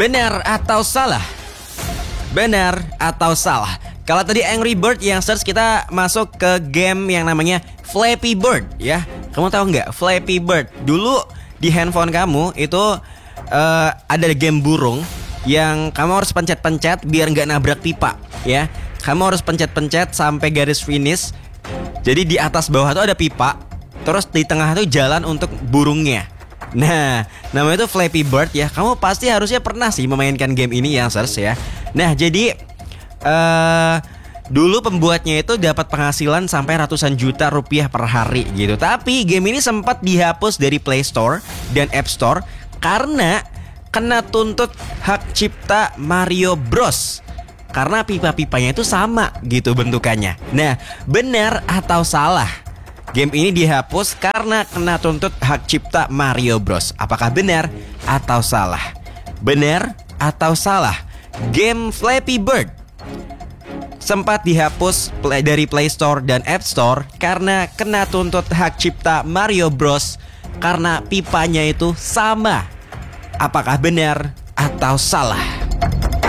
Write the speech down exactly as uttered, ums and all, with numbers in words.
Benar atau salah? Benar atau salah? Kalau tadi Angry Bird yang search, kita masuk ke game yang namanya Flappy Bird ya. Kamu tahu nggak Flappy Bird? Dulu di handphone kamu itu uh, ada game burung yang kamu harus pencet-pencet biar nggak nabrak pipa ya. Kamu harus pencet-pencet sampai garis finish. Jadi di atas bawah tuh ada pipa, terus di tengah tuh jalan untuk burungnya. Nah, namanya itu Flappy Bird ya. Kamu pasti harusnya pernah sih memainkan game ini yang search ya. Nah, jadi uh, dulu pembuatnya itu dapat penghasilan sampai ratusan juta rupiah per hari gitu. Tapi game ini sempat dihapus dari Play Store dan App Store karena kena tuntut hak cipta Mario Bros. Karena pipa-pipanya itu sama gitu bentukannya. Nah, benar atau salah? Game ini dihapus karena kena tuntut hak cipta Mario Bros. Apakah benar atau salah? Benar atau salah? Game Flappy Bird sempat dihapus dari Play Store dan App Store karena kena tuntut hak cipta Mario Bros. Karena pipanya itu sama. Apakah benar atau salah?